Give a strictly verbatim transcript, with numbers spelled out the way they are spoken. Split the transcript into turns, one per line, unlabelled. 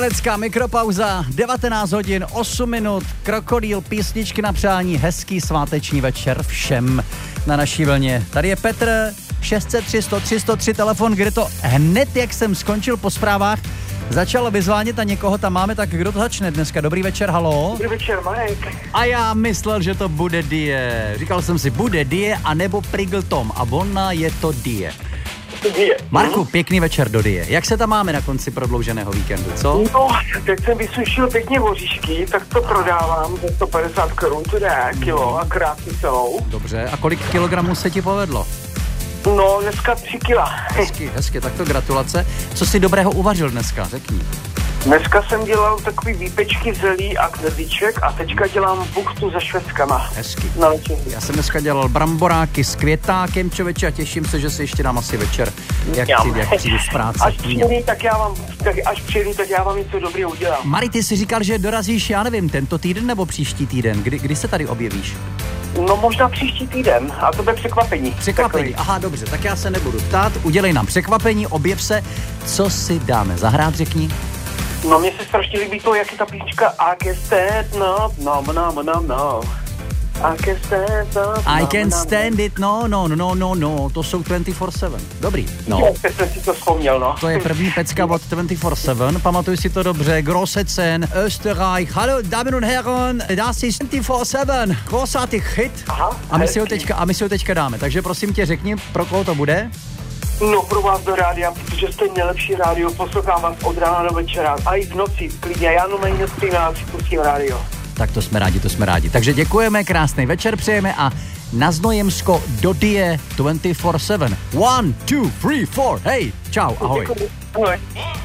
Lecká mikropauza, devatenáct hodin, osm minut, Krokodýl, písničky na přání, hezký sváteční večer všem na naší vlně. Tady je Petr, šest set tři sto tři sto tři telefon, kde to hned, jak jsem skončil po zprávách, začalo vyzvánět a někoho tam máme, tak kdo to začne dneska? Dobrý večer, halo?
Dobrý večer, Marek.
A já myslel, že to bude Die. Říkal jsem si, bude Die anebo Prigl Tom a ona je to Die.
Die.
Marku, pěkný večer do Die. Jak se tam máme na konci prodlouženého víkendu, co?
No, teď jsem vysušil pěkně voříšky, tak to prodávám za sto padesát korun, to jde kilo a krásný celou.
Dobře, a kolik kilogramů se ti povedlo?
No, dneska tři kila.
Hezky, hezky, tak to gratulace. Co jsi dobrého uvařil dneska, řekni.
Dneska jsem dělal takový výpečky zelí a knedlíček a teďka dělám buchtu se švestkama.
Hezky.
Na večeři.
Já jsem dneska dělal bramboráky s květákem, člověče, a těším se, že si ještě dám asi večer, jak, přijdu, jak přijdu z práce.
Až přijedu, tak já vám, tak, až přijedu, tak já vám něco dobrého udělám.
Mari, ty jsi říkal, že dorazíš, já nevím, tento týden nebo příští týden? Kdy, kdy se tady objevíš?
No možná příští týden, a to bude překvapení.
Překvapení,
Takový.
aha, dobře, tak já se nebudu ptát, udělej nám překvapení, objev se, co si dáme zahrát, řekni.
No mně se strašně líbí to, jak je ta písnička I can stand, no, no, no, no, no. I can stand, no,
I
no,
can
no,
stand it, no, no, no, no, no, to jsou dvacet čtyři sedm. Dobrý, no.
Jo, teď jsem si to vzpomněl, no.
To je první pecka od dvacet čtyři sedm, pamatuj si to dobře, Grosse Zehn, Österreich, hallo, Damen und Herren, das ist dvacet čtyři sedm, großartig hit.
Aha,
a my, si ho
hezký.
teďka, a my si ho teďka dáme, takže prosím tě řekni, pro koho to bude?
No pro vás do rádia, protože jste nejlepší rádio, poslouchám vás od rána do večera, a i v noci, klidně, já no méně nespím, já si pustím rádio.
Tak to jsme rádi, to jsme rádi. Takže děkujeme, krásný večer přejeme a na Znojemsko do Die dvacet čtyři sedm. One, two, three, four, hej, čau, ahoj.
Děkuji. Ahoj.